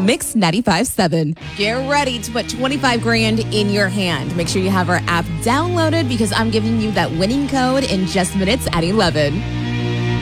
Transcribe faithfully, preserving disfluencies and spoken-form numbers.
Mix ninety-five point seven. Get ready to put twenty-five grand in your hand. Make sure you have our app downloaded because I'm giving you that winning code in just minutes at eleven.